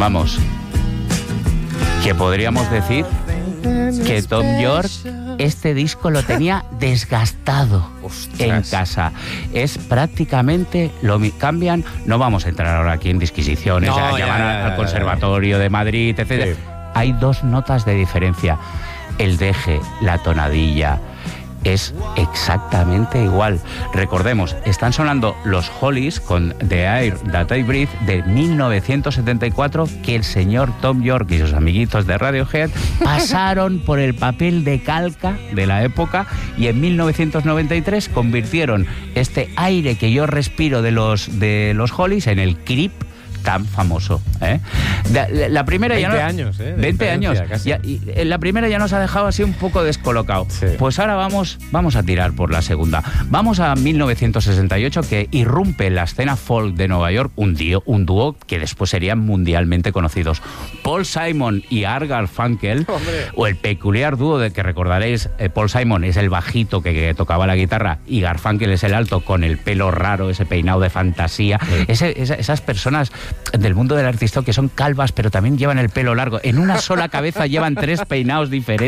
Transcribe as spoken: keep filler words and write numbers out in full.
Vamos, que podríamos decir que Thom Yorke este disco lo tenía desgastado. Ostras. En casa. Es prácticamente lo mi- cambian. No vamos a entrar ahora aquí en disquisiciones, no, a ya, llamar ya, ya, al Conservatorio de Madrid, etcétera. Sí. Hay dos notas de diferencia. El deje, la tonadilla, es exactamente igual. Recordemos, están sonando los Hollies con The Air That I Breathe de mil novecientos setenta y cuatro, que el señor Thom Yorke y sus amiguitos de Radiohead pasaron por el papel de calca de la época, y en mil novecientos noventa y tres convirtieron este aire que yo respiro de los, de los Hollies en el Creep tan famoso, ¿eh? La, la primera ya no, veinte años, ¿eh? De veinte años. casi. Ya, y la primera ya nos ha dejado así un poco descolocado. Sí. Pues ahora vamos, vamos a tirar por la segunda. Vamos a mil novecientos sesenta y ocho, que irrumpe la escena folk de Nueva York un, dio, un dúo que después serían mundialmente conocidos. Paul Simon y Art Garfunkel, Hombre. o el peculiar dúo de que recordaréis, eh, Paul Simon es el bajito que, que tocaba la guitarra y Garfunkel es el alto con el pelo raro, ese peinado de fantasía. Sí. Ese, esa, esas personas del mundo del artista que son calvas pero también llevan el pelo largo. En una sola cabeza llevan tres peinados diferentes.